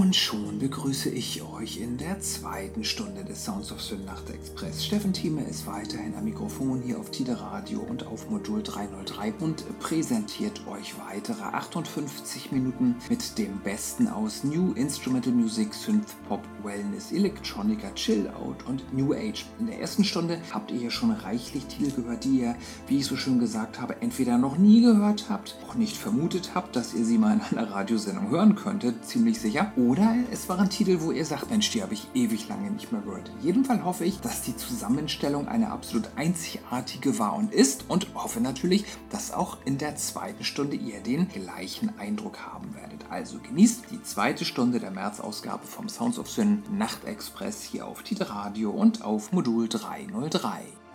Und schon begrüße ich euch in der zweiten Stunde des Sounds of Sin Nacht Express. Steffen Thieme ist weiterhin am Mikrofon hier auf Tide Radio und auf Modul 303 und präsentiert euch weitere 58 Minuten mit dem Besten aus New Instrumental Music, Synth Pop, Wellness, Electronica, Chill Out und New Age. In der ersten Stunde habt ihr hier schon reichlich Titel gehört, die ihr, wie ich so schön gesagt habe, entweder noch nie gehört habt, auch nicht vermutet habt, dass ihr sie mal in einer Radiosendung hören könntet, ziemlich sicher. Oder es waren Titel, wo ihr sagt, Mensch, die habe ich ewig lange nicht mehr gehört. In jedem Fall hoffe ich, dass die Zusammenstellung eine absolut einzigartige war und ist und hoffe natürlich, dass auch in der zweiten Stunde ihr den gleichen Eindruck haben werdet. Also genießt die zweite Stunde der März-Ausgabe vom Sounds of Sin Nacht Express hier auf Tide Radio und auf Modul 303.